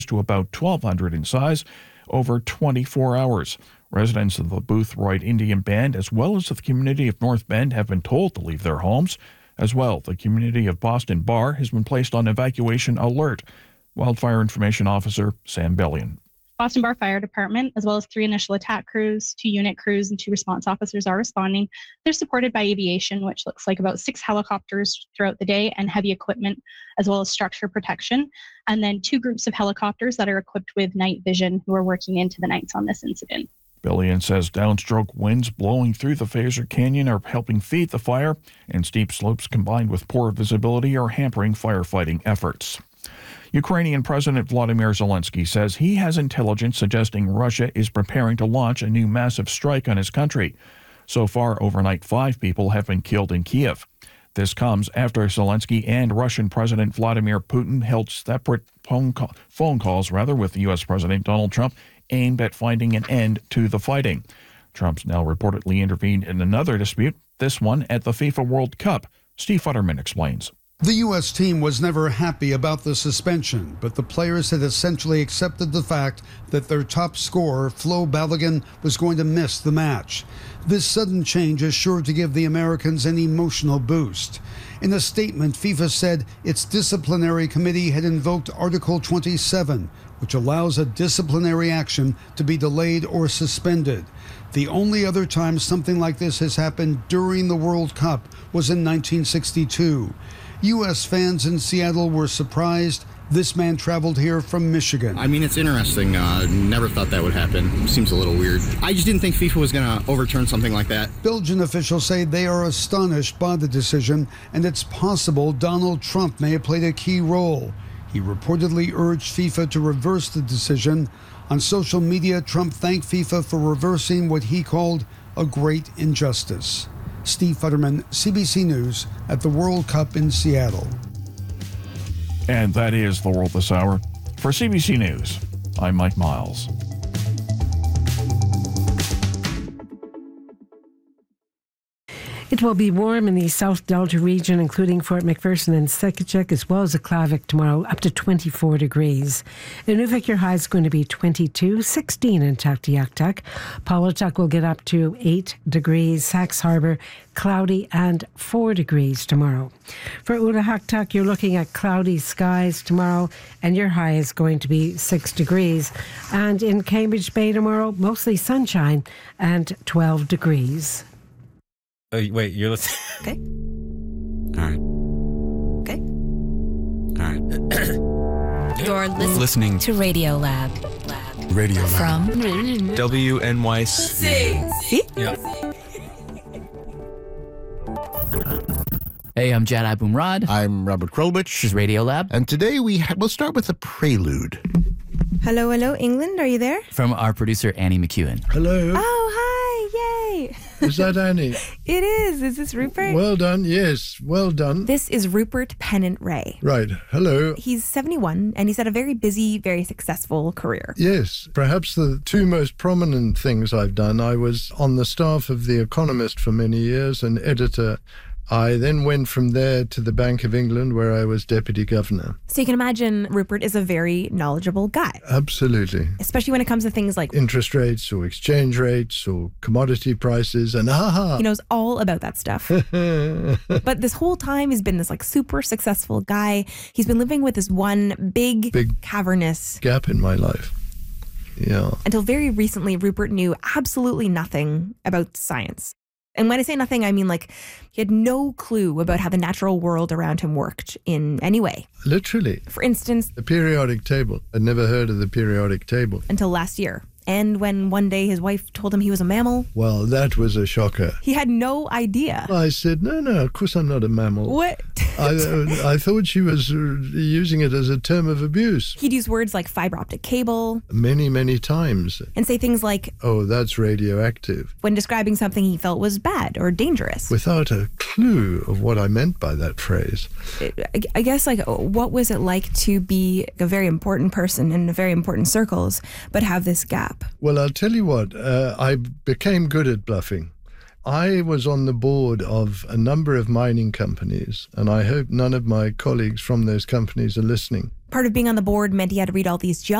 to about 1,200 in size over 24 hours. Residents of the Boothroyd Indian Band, as well as the community of North Bend, have been told to leave their homes. As well, the community of Boston Bar has been placed on evacuation alert. Wildfire Information Officer Sam Bellion. Boston Bar Fire Department, as well as 3 initial attack crews, 2 unit crews, and 2 response officers are responding. They're supported by aviation, which looks like about 6 helicopters throughout the day, and heavy equipment, as well as structure protection. And then 2 groups of helicopters that are equipped with night vision who are working into the nights on this incident. Bellion says downstroke winds blowing through the Fraser Canyon are helping feed the fire, and steep slopes combined with poor visibility are hampering firefighting efforts. Ukrainian President Vladimir Zelensky says he has intelligence suggesting Russia is preparing to launch a new massive strike on his country. So far, overnight, 5 people have been killed in Kiev. This comes after Zelensky and Russian President Vladimir Putin held separate phone calls with U.S. President Donald Trump aimed at finding an end to the fighting. Trump's now reportedly intervened in another dispute, this one at the FIFA World Cup. Steve Futterman explains. The U.S. team was never happy about the suspension, but the players had essentially accepted the fact that their top scorer, Flo Balogun, was going to miss the match. This sudden change is sure to give the Americans an emotional boost. In a statement, FIFA said its disciplinary committee had invoked Article 27, which allows a disciplinary action to be delayed or suspended. The only other time something like this has happened during the World Cup was in 1962. U.S. fans in Seattle were surprised. This man traveled here from Michigan. I mean, it's interesting. Never thought that would happen. Seems a little weird. I just didn't think FIFA was going to overturn something like that. Belgian officials say they are astonished by the decision, and it's possible Donald Trump may have played a key role. He reportedly urged FIFA to reverse the decision. On social media, Trump thanked FIFA for reversing what he called a great injustice. Steve Futterman, CBC News, at the World Cup in Seattle. And that is The World This Hour. For CBC News, I'm Mike Miles. It will be warm in the South Delta region, including Fort McPherson and Sekicek, as well as Aklavik tomorrow, up to 24 degrees. In Nuvik, your high is going to be 22, 16 in Tuktoyaktuk. Paulatuk will get up to 8 degrees. Sachs Harbour, cloudy and 4 degrees tomorrow. For Utahaktuk, you're looking at cloudy skies tomorrow, and your high is going to be 6 degrees. And in Cambridge Bay tomorrow, mostly sunshine and 12 degrees. Oh, wait, you're listening. Okay. All right. Okay. All right. You're Listening to Radio Lab. Radio Lab. From WNYC. See? Yeah. Hey, I'm Jad Abumrad. I'm Robert Krulwich. This is Radio Lab. And today we'll start with a prelude. Hello, England, are you there? From our producer, Annie McEwen. Hello. Oh, hi, yay. Is that Annie? It is. Is this Rupert? Well done, yes, well done. This is Rupert Pennant Ray. Right, hello. He's 71, and he's had a very busy, very successful career. Yes, perhaps the 2 most prominent things I've done. I was on the staff of The Economist for many years, an editor. I then went from there to the Bank of England, where I was deputy governor. So you can imagine Rupert is a very knowledgeable guy. Absolutely. Especially when it comes to things like interest rates or exchange rates or commodity prices and He knows all about that stuff. But this whole time he's been this super successful guy. He's been living with this one big cavernous gap in my life. Yeah. Until very recently, Rupert knew absolutely nothing about science. And when I say nothing, I mean he had no clue about how the natural world around him worked in any way. Literally. For instance, the periodic table. I'd never heard of the periodic table. Until last year. And when one day his wife told him he was a mammal. Well, that was a shocker. He had no idea. I said, no, of course I'm not a mammal. What? I thought she was using it as a term of abuse. He'd use words like fiber optic cable. Many, many times. And say things like, oh, that's radioactive. When describing something he felt was bad or dangerous. Without a clue of what I meant by that phrase. I guess, what was it like to be a very important person in very important circles, but have this gap? Well, I'll tell you what, I became good at bluffing. I was on the board of a number of mining companies, and I hope none of my colleagues from those companies are listening. Part of being on the board meant he had to read all these